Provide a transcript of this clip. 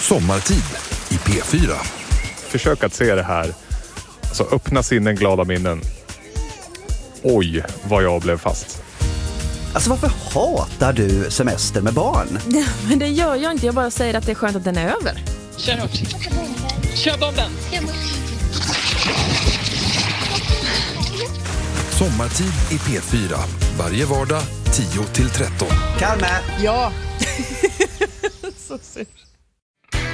Sommartid i P4. Försök att se det här. Alltså öppna sinnen, glada minnen. Oj, vad jag blev fast. Alltså varför hatar du semester med barn? Ja, men det gör jag inte. Jag bara säger att det är skönt att den är över. Kör hårt. Kör bomben. Sommartid i P4. Varje vardag 10-13. Kalme! Ja. Så sur.